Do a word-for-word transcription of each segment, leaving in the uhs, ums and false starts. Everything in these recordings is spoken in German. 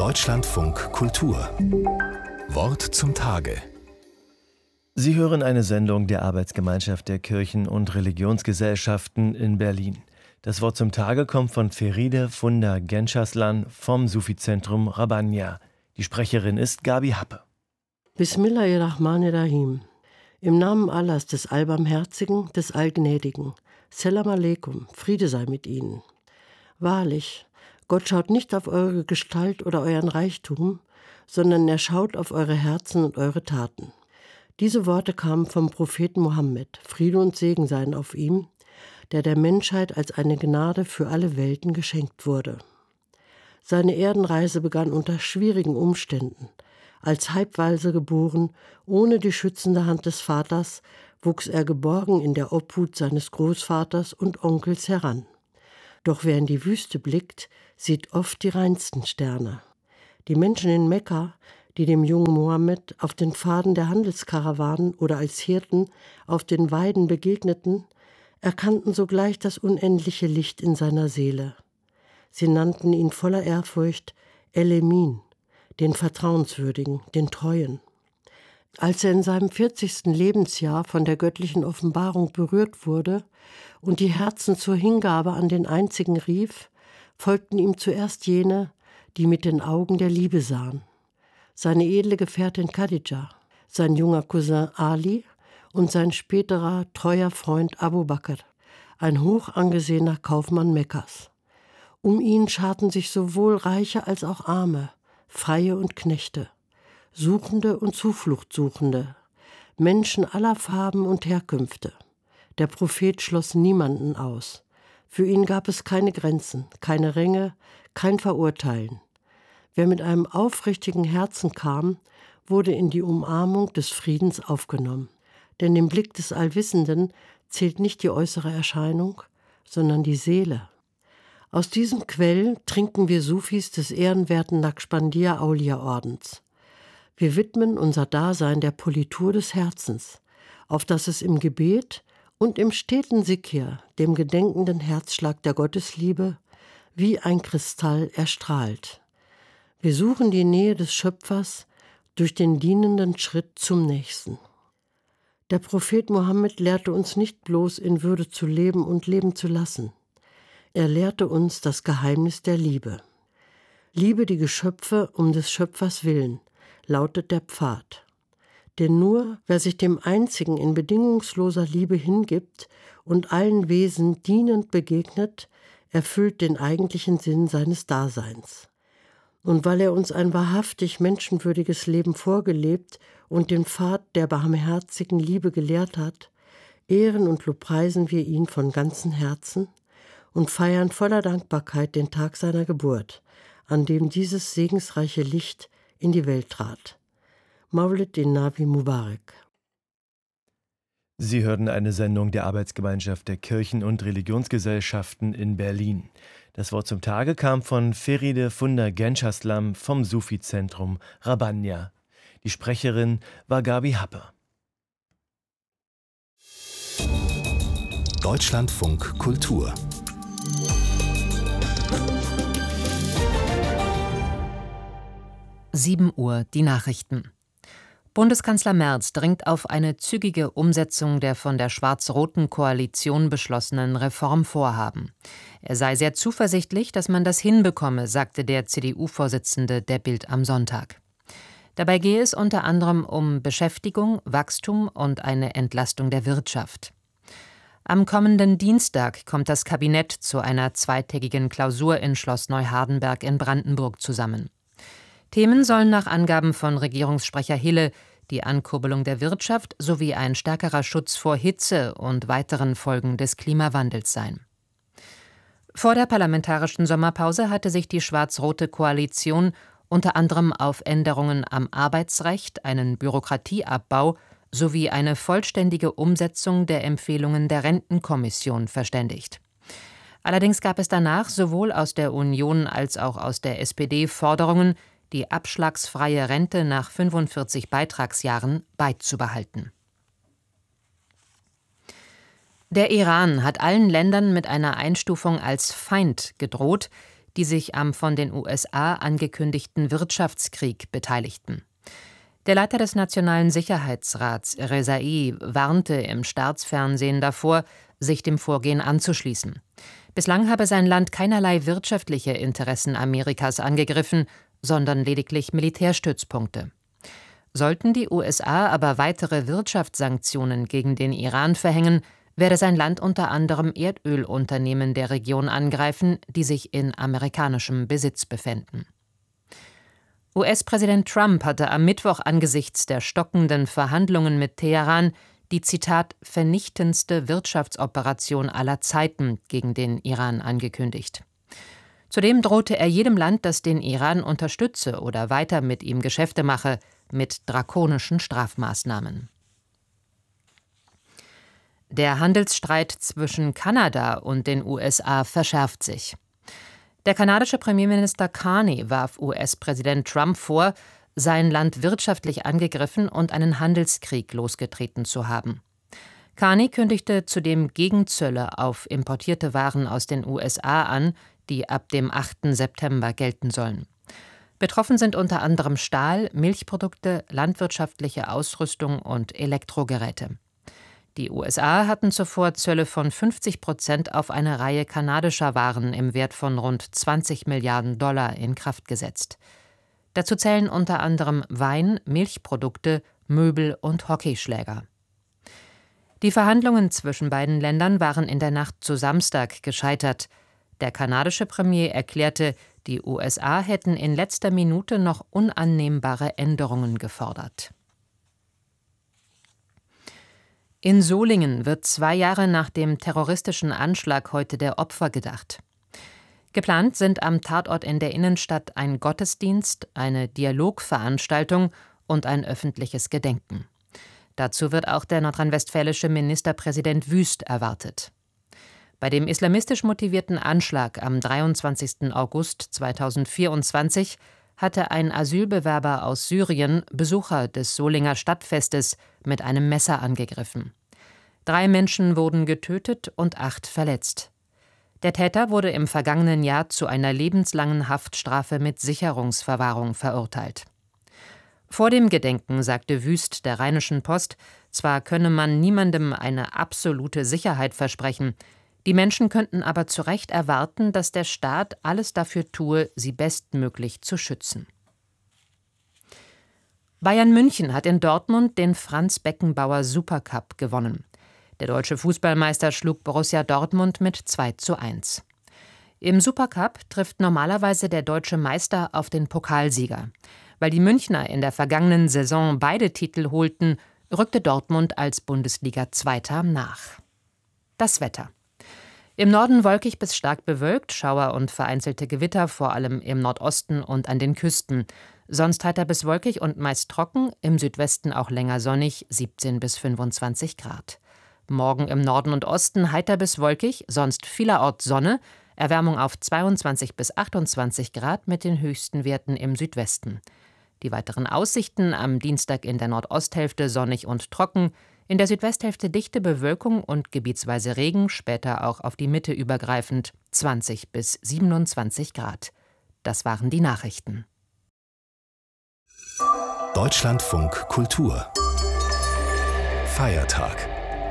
Deutschlandfunk Kultur. Wort zum Tage. Sie hören eine Sendung der Arbeitsgemeinschaft der Kirchen- und Religionsgesellschaften in Berlin. Das Wort zum Tage kommt von Feride Funda Gençaslan vom Sufi-Zentrum Rabanja. Die Sprecherin ist Gabi Happe. Bismillahirrahmanirrahim. Im Namen Allahs, des Allbarmherzigen, des Allgnädigen. Selam Aleikum, Friede sei mit Ihnen. Wahrlich, Gott schaut nicht auf eure Gestalt oder euren Reichtum, sondern er schaut auf eure Herzen und eure Taten. Diese Worte kamen vom Propheten Mohammed, Friede und Segen seien auf ihm, der der Menschheit als eine Gnade für alle Welten geschenkt wurde. Seine Erdenreise begann unter schwierigen Umständen. Als Halbwaise geboren, ohne die schützende Hand des Vaters, wuchs er geborgen in der Obhut seines Großvaters und Onkels heran. Doch wer in die Wüste blickt, sieht oft die reinsten Sterne. Die Menschen in Mekka, die dem jungen Mohammed auf den Pfaden der Handelskarawanen oder als Hirten auf den Weiden begegneten, erkannten sogleich das unendliche Licht in seiner Seele. Sie nannten ihn voller Ehrfurcht El-Emin, den Vertrauenswürdigen, den Treuen. Als er in seinem vierzigsten Lebensjahr von der göttlichen Offenbarung berührt wurde und die Herzen zur Hingabe an den Einzigen rief, folgten ihm zuerst jene, die mit den Augen der Liebe sahen. Seine edle Gefährtin Khadija, sein junger Cousin Ali und sein späterer treuer Freund Abu Bakr, ein hoch angesehener Kaufmann Mekkas. Um ihn scharten sich sowohl Reiche als auch Arme, Freie und Knechte, Suchende und Zufluchtsuchende, Menschen aller Farben und Herkünfte. Der Prophet schloss niemanden aus. Für ihn gab es keine Grenzen, keine Ränge, kein Verurteilen. Wer mit einem aufrichtigen Herzen kam, wurde in die Umarmung des Friedens aufgenommen. Denn im Blick des Allwissenden zählt nicht die äußere Erscheinung, sondern die Seele. Aus diesem Quell trinken wir Sufis des ehrenwerten Naqschbandiya-Auliya-Ordens. Wir widmen unser Dasein der Politur des Herzens, auf dass es im Gebet und im steten Sikir, dem gedenkenden Herzschlag der Gottesliebe, wie ein Kristall erstrahlt. Wir suchen die Nähe des Schöpfers durch den dienenden Schritt zum Nächsten. Der Prophet Mohammed lehrte uns nicht bloß in Würde zu leben und leben zu lassen. Er lehrte uns das Geheimnis der Liebe. Liebe die Geschöpfe um des Schöpfers willen, lautet der Pfad. Denn nur wer sich dem Einzigen in bedingungsloser Liebe hingibt und allen Wesen dienend begegnet, erfüllt den eigentlichen Sinn seines Daseins. Und weil er uns ein wahrhaftig menschenwürdiges Leben vorgelebt und den Pfad der barmherzigen Liebe gelehrt hat, ehren und lobpreisen wir ihn von ganzem Herzen und feiern voller Dankbarkeit den Tag seiner Geburt, an dem dieses segensreiche Licht in die Welt trat. Maulid Nabi Mubarak. Sie hörten eine Sendung der Arbeitsgemeinschaft der Kirchen- und Religionsgesellschaften in Berlin. Das Wort zum Tage kam von Feride Funda Gençaslan vom Sufi-Zentrum Rabanja. Die Sprecherin war Gabi Happe. Deutschlandfunk Kultur. sieben Uhr, die Nachrichten. Bundeskanzler Merz dringt auf eine zügige Umsetzung der von der schwarz-roten Koalition beschlossenen Reformvorhaben. Er sei sehr zuversichtlich, dass man das hinbekomme, sagte der C D U-Vorsitzende der Bild am Sonntag. Dabei gehe es unter anderem um Beschäftigung, Wachstum und eine Entlastung der Wirtschaft. Am kommenden Dienstag kommt das Kabinett zu einer zweitägigen Klausur in Schloss Neuhardenberg in Brandenburg zusammen. Themen sollen nach Angaben von Regierungssprecher Hille die Ankurbelung der Wirtschaft sowie ein stärkerer Schutz vor Hitze und weiteren Folgen des Klimawandels sein. Vor der parlamentarischen Sommerpause hatte sich die schwarz-rote Koalition unter anderem auf Änderungen am Arbeitsrecht, einen Bürokratieabbau sowie eine vollständige Umsetzung der Empfehlungen der Rentenkommission verständigt. Allerdings gab es danach sowohl aus der Union als auch aus der S P D Forderungen, die abschlagsfreie Rente nach fünfundvierzig Beitragsjahren beizubehalten. Der Iran hat allen Ländern mit einer Einstufung als Feind gedroht, die sich am von den U S A angekündigten Wirtschaftskrieg beteiligten. Der Leiter des Nationalen Sicherheitsrats, Rezai, warnte im Staatsfernsehen davor, sich dem Vorgehen anzuschließen. Bislang habe sein Land keinerlei wirtschaftliche Interessen Amerikas angegriffen, sondern lediglich Militärstützpunkte. Sollten die U S A aber weitere Wirtschaftssanktionen gegen den Iran verhängen, werde sein Land unter anderem Erdölunternehmen der Region angreifen, die sich in amerikanischem Besitz befänden. U S-Präsident Trump hatte am Mittwoch angesichts der stockenden Verhandlungen mit Teheran die, Zitat, vernichtendste Wirtschaftsoperation aller Zeiten gegen den Iran angekündigt. Zudem drohte er jedem Land, das den Iran unterstütze oder weiter mit ihm Geschäfte mache, mit drakonischen Strafmaßnahmen. Der Handelsstreit zwischen Kanada und den U S A verschärft sich. Der kanadische Premierminister Carney warf U S-Präsident Trump vor, sein Land wirtschaftlich angegriffen und einen Handelskrieg losgetreten zu haben. Carney kündigte zudem Gegenzölle auf importierte Waren aus den U S A an, die ab dem achten September gelten sollen. Betroffen sind unter anderem Stahl, Milchprodukte, landwirtschaftliche Ausrüstung und Elektrogeräte. Die U S A hatten zuvor Zölle von fünfzig Prozent auf eine Reihe kanadischer Waren im Wert von rund zwanzig Milliarden Dollar in Kraft gesetzt. Dazu zählen unter anderem Wein, Milchprodukte, Möbel und Hockeyschläger. Die Verhandlungen zwischen beiden Ländern waren in der Nacht zu Samstag gescheitert. Der kanadische Premier erklärte, die U S A hätten in letzter Minute noch unannehmbare Änderungen gefordert. In Solingen wird zwei Jahre nach dem terroristischen Anschlag heute der Opfer gedacht. Geplant sind am Tatort in der Innenstadt ein Gottesdienst, eine Dialogveranstaltung und ein öffentliches Gedenken. Dazu wird auch der nordrhein-westfälische Ministerpräsident Wüst erwartet. Bei dem islamistisch motivierten Anschlag am dreiundzwanzigsten August zweitausendvierundzwanzig hatte ein Asylbewerber aus Syrien Besucher des Solinger Stadtfestes mit einem Messer angegriffen. Drei Menschen wurden getötet und acht verletzt. Der Täter wurde im vergangenen Jahr zu einer lebenslangen Haftstrafe mit Sicherungsverwahrung verurteilt. Vor dem Gedenken sagte Wüst der Rheinischen Post, zwar könne man niemandem eine absolute Sicherheit versprechen, die Menschen könnten aber zu Recht erwarten, dass der Staat alles dafür tue, sie bestmöglich zu schützen. Bayern München hat in Dortmund den Franz Beckenbauer Supercup gewonnen. Der deutsche Fußballmeister schlug Borussia Dortmund mit zwei zu eins. Im Supercup trifft normalerweise der deutsche Meister auf den Pokalsieger. Weil die Münchner in der vergangenen Saison beide Titel holten, rückte Dortmund als Bundesliga-Zweiter nach. Das Wetter. Im Norden wolkig bis stark bewölkt, Schauer und vereinzelte Gewitter, vor allem im Nordosten und an den Küsten. Sonst heiter bis wolkig und meist trocken, im Südwesten auch länger sonnig, siebzehn bis fünfundzwanzig Grad. Morgen im Norden und Osten heiter bis wolkig, sonst vielerorts Sonne, Erwärmung auf zweiundzwanzig bis achtundzwanzig Grad mit den höchsten Werten im Südwesten. Die weiteren Aussichten: am Dienstag in der Nordosthälfte sonnig und trocken, in der Südwesthälfte dichte Bewölkung und gebietsweise Regen, später auch auf die Mitte übergreifend, zwanzig bis siebenundzwanzig Grad. Das waren die Nachrichten. Deutschlandfunk Kultur Feiertag.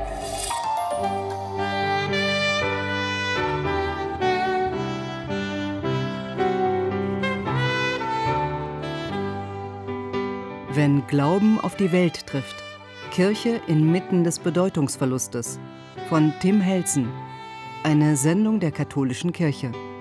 Wenn Glauben auf die Welt trifft. Kirche inmitten des Bedeutungsverlustes. Von Tim Helsen. Eine Sendung der katholischen Kirche.